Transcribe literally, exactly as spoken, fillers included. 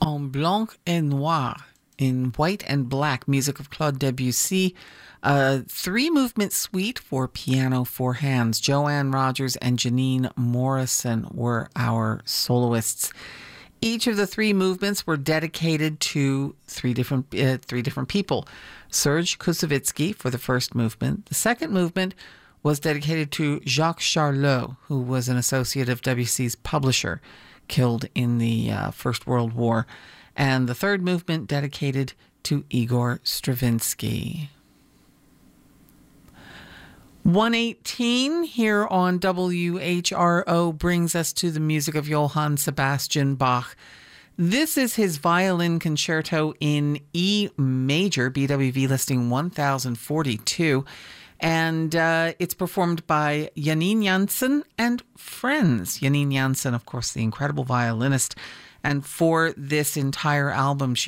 En Blanc et Noir, in white and black, music of Claude Debussy. A three-movement suite for piano, four hands. Joanne Rogers and Janine Morrison were our soloists. Each of the three movements were dedicated to three different uh, three different people. Serge Koussevitzky for the first movement. The second movement was dedicated to Jacques Charlot, who was an associate of Debussy's publisher, killed in the uh, First World War. And the third movement dedicated to Igor Stravinsky. one eighteen here on W H R O brings us to the music of Johann Sebastian Bach. This is his violin concerto in E major, B W V listing one thousand forty-two. And uh, it's performed by Janine Jansen and friends. Janine Jansen, of course, the incredible violinist. And for this entire album, she